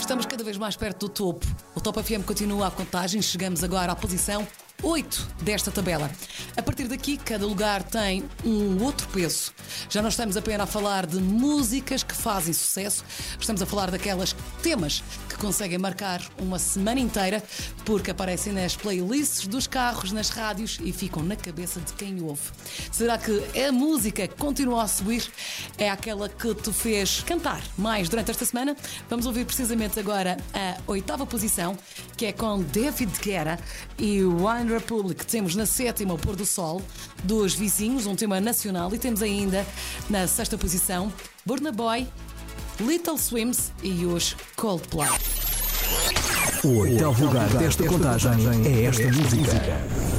Estamos cada vez mais perto do topo. O Top FM continua a contagem. Chegamos agora à posição 8 desta tabela. A partir daqui, cada lugar tem um outro peso. Já não estamos apenas a falar de músicas que fazem sucesso, estamos a falar daquelas temas que conseguem marcar uma semana inteira porque aparecem nas playlists dos carros, nas rádios e ficam na cabeça de quem ouve. Será que a música que continua a subir é aquela que te fez cantar mais durante esta semana? Vamos ouvir precisamente agora a 8ª posição, que é com David Guetta e One Republic. Temos na 7ª o Pôr do Sol, Dos Vizinhos, um tema nacional, e temos ainda na 6ª posição Burna Boy, Little Swims e os Coldplay. O 8º lugar desta contagem é esta música.